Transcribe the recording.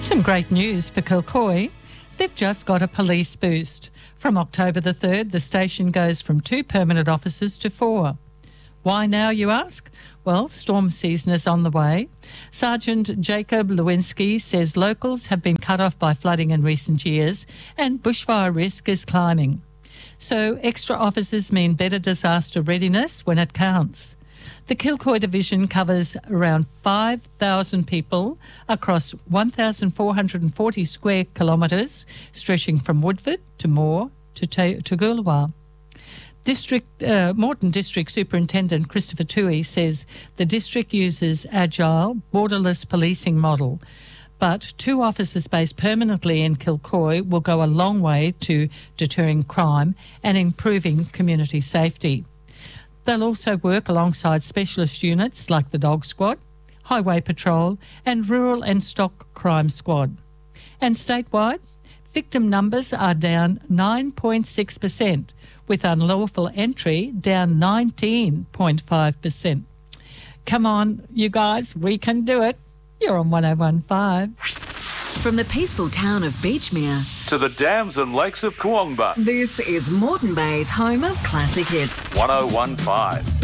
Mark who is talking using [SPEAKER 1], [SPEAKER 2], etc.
[SPEAKER 1] Some great news for Kilcoy. They've just got a police boost. From October the 3rd, the station goes from 2 permanent officers to 4. Why now, you ask? Well, storm season is on the way. Sergeant Jacob Lewinsky says locals have been cut off by flooding in recent years and bushfire risk is climbing. So extra officers mean better disaster readiness when it counts. The Kilcoy Division covers around 5,000 people across 1,440 square kilometres, stretching from Woodford to Moore to Goolawah. Moreton District Superintendent Christopher Toohey says the district uses agile, borderless policing model, but 2 officers based permanently in Kilcoy will go a long way to deterring crime and improving community safety. They'll also work alongside specialist units like the Dog Squad, Highway Patrol and Rural and Stock Crime Squad. And statewide, victim numbers are down 9.6%, with unlawful entry down 19.5%. Come on, you guys, we can do it. You're on 101.5.
[SPEAKER 2] From the peaceful town of Beachmere
[SPEAKER 3] to the dams and lakes of Koowanba,
[SPEAKER 2] this is Moreton Bay's home of classic hits.
[SPEAKER 3] 101.5.